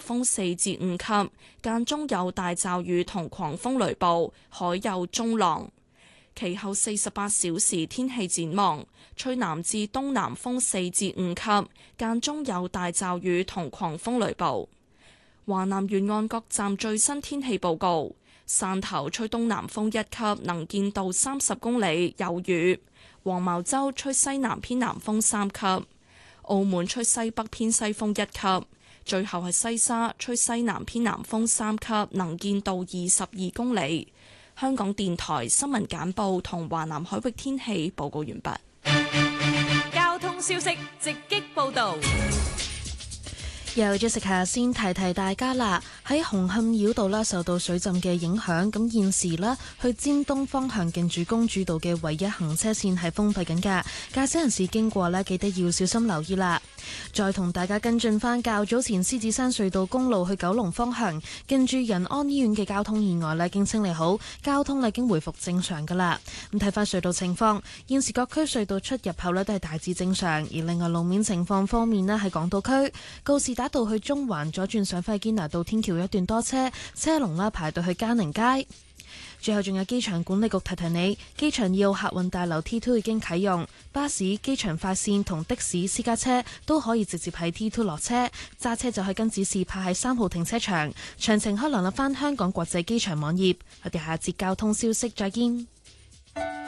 風4至5級，間中有大驟雨同狂風雷暴，海有中浪。其後48小時天氣展望，吹南至東南風4至5級，間中有大驟雨同狂風雷暴。華南沿岸各站最新天氣報告：汕頭吹東南風1級，能見度30公里，有雨；黃茅洲吹西南偏南風3級；澳門吹西北偏西風1級；最後係西沙吹西南偏南風3級，能見度22公里。香港電台新聞簡報同華南海域天氣報告完畢。 交通消息直擊報道。 由 Jessica 先提提大家啦，喺紅磡繞道啦受到水浸嘅影響，咁現時啦去尖東方向近住公主道嘅唯一行車線係封閉緊㗎，駕駛人士經過呢記得要小心留意啦。再同大家跟進返較早前獅子山隧道公路去九龍方向近住仁安醫院嘅交通意外呢已經清理好，交通已經回復正常㗎啦。咁睇返隧道情況，現時各區隧道出入口呢都係大致正常，而另外路面情況方面呢，喺港島區告士打道去中環左轉上輝堅拿道天橋一段多車，車龍啦排到去嘉寧街。最後仲有機場管理局提提你，機場2號客運大樓 T2 已經啟用，巴士、機場快線同的士、私家車都可以直接喺 T2 落車，揸車就係跟指示泊喺3號停車場。詳情可以瀏覽返香港國際機場網頁。我哋下節交通消息再見。